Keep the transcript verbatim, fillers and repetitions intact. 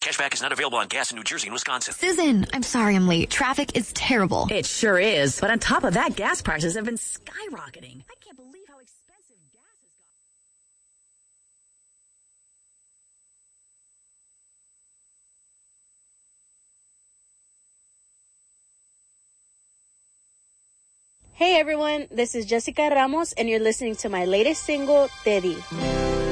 Cashback is not available on gas in New Jersey and Wisconsin. Susan, I'm sorry I'm late. Traffic is terrible. It sure is. But on top of that, gas prices have been skyrocketing. I can't believe how expensive gas has gotten. Hey everyone, this is Jessica Ramos and you're listening to my latest single, Teddy.